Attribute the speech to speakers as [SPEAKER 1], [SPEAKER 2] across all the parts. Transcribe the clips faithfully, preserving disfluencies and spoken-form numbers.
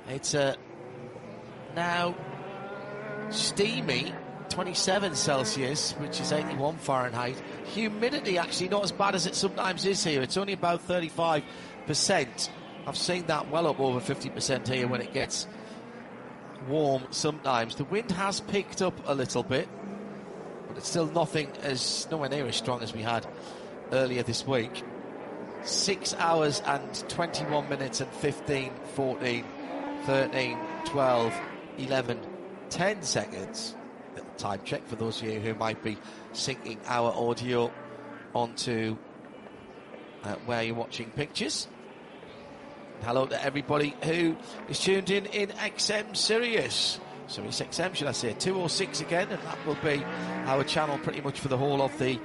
[SPEAKER 1] It's uh, now steamy, twenty-seven Celsius, which is eighty-one Fahrenheit. Humidity actually not as bad as it sometimes is here. It's only about thirty-five percent. I've seen that well up over fifty percent here when it gets warm sometimes. The wind has picked up a little bit, but it's still nothing as nowhere near as strong as we had earlier this week. Six hours and twenty-one minutes and fifteen, fourteen, thirteen, twelve, eleven, ten seconds. Little time check for those of you who might be syncing our audio onto uh, where you're watching pictures. Hello to everybody who is tuned in in X M Sirius. Sirius X M, should I say, two oh six again, and that will be our channel pretty much for the whole of the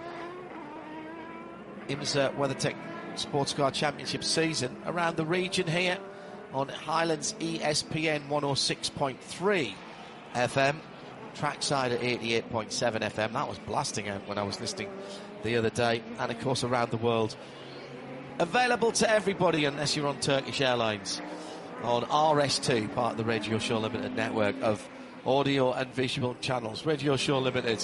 [SPEAKER 1] IMSA WeatherTech Sports Car Championship season. Around the region here on Highlands E S P N one oh six point three F M, trackside at eighty-eight point seven F M. That was blasting out when I was listening the other day, and of course around the world. Available to everybody unless you're on Turkish Airlines on R S two, part of the Radio Show Limited network of audio and visual channels. Radio Show Limited,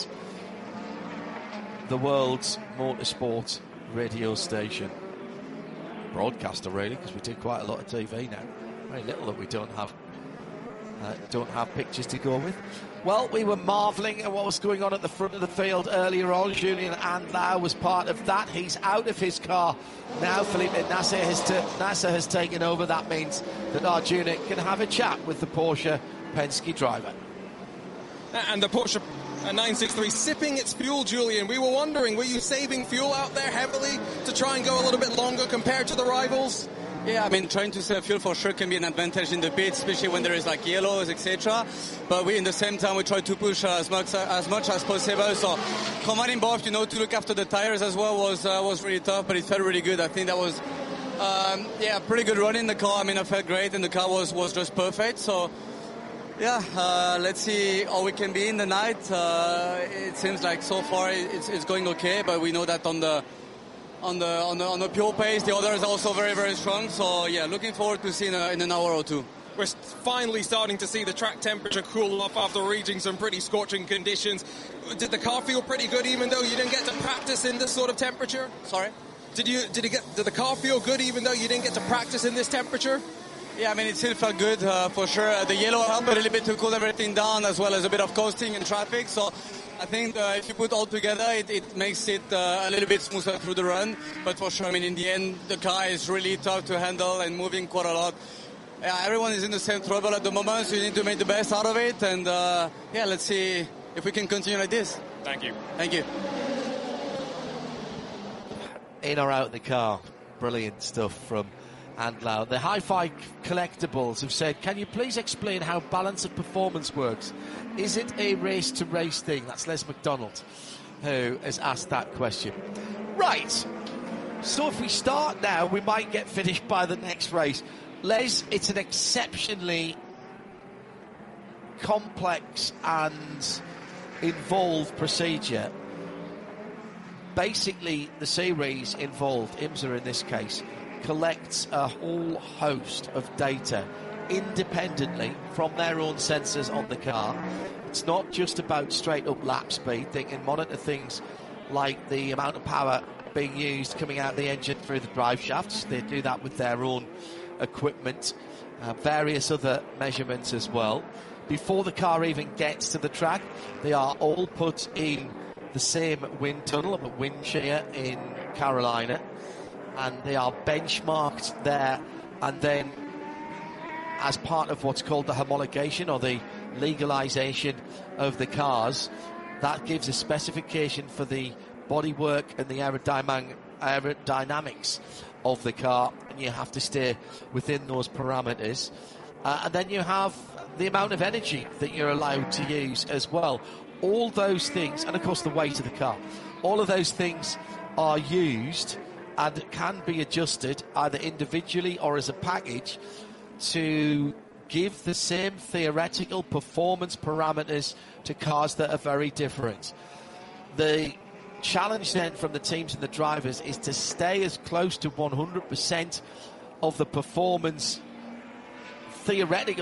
[SPEAKER 1] the world's motorsport radio station. Broadcaster, really, because we do quite a lot of T V now. Very little that we don't have uh, don't have pictures to go with. Well, we were marvelling at what was going on at the front of the field earlier on. Julien Andlau was part of that. He's out of his car now. Felipe Nasser has, t- Nasser has taken over. That means that Arjuna can have a chat with the Porsche Penske driver.
[SPEAKER 2] And the Porsche nine sixty-three sipping its fuel, Julian. We were wondering, were you saving fuel out there heavily to try and go a little bit longer compared to the rivals?
[SPEAKER 3] Yeah, I mean, trying to save fuel for sure can be an advantage in the pits, especially when there is like yellows, et cetera. But we, in the same time, we try to push uh, as much as much as possible. So combining both, you know, to look after the tires as well was uh, was really tough, but it felt really good. I think that was, um, yeah, pretty good run in the car. I mean, I felt great, and the car was was just perfect. So. Yeah, uh, let's see how we can be in the night. Uh, it seems like so far it's, it's going okay, but we know that on the on the on the on the pure pace, the others are also very very strong. So yeah, looking forward to seeing uh, in an hour or two.
[SPEAKER 2] We're finally starting to see the track temperature cool off after reaching some pretty scorching conditions. Did the car feel pretty good, even though you didn't get to practice in this sort of temperature?
[SPEAKER 3] Sorry.
[SPEAKER 2] Did you did it get did the car feel good, even though you didn't get to practice in this temperature?
[SPEAKER 3] Yeah, I mean, it still felt good, uh, for sure. Uh, the yellow helped a little bit to cool everything down, as well as a bit of coasting and traffic. So I think uh, if you put all together, it, it makes it uh, a little bit smoother through the run. But for sure, I mean, in the end, the car is really tough to handle and moving quite a lot. Yeah, everyone is in the same trouble at the moment, so you need to make the best out of it. And uh, yeah, let's see if we can continue like this.
[SPEAKER 2] Thank you.
[SPEAKER 3] Thank you.
[SPEAKER 1] In or out the car, brilliant stuff from Andlau. The Hi-Fi Collectibles have said, can you please explain how balance of performance works? Is it a race-to-race thing? That's Les McDonald who has asked that question. Right. So if we start now, we might get finished by the next race. Les, it's an exceptionally complex and involved procedure. Basically, the series involved, IMSA in this case, collects a whole host of data independently from their own sensors on the car. It's not just about straight up lap speed. They can monitor things like the amount of power being used coming out of the engine through the drive shafts. They do that with their own equipment, uh, various other measurements as well. Before the car even gets to the track, they are all put in the same wind tunnel of a wind shear in Carolina, and they are benchmarked there, and then as part of what's called the homologation or the legalization of the cars, that gives a specification for the bodywork and the aerodynamic, aerodynamics of the car, and you have to stay within those parameters. Uh, and then you have the amount of energy that you're allowed to use as well. All those things, and of course the weight of the car, all of those things are used and can be adjusted either individually or as a package to give the same theoretical performance parameters to cars that are very different. The challenge then from the teams and the drivers is to stay as close to one hundred percent of the performance theoretical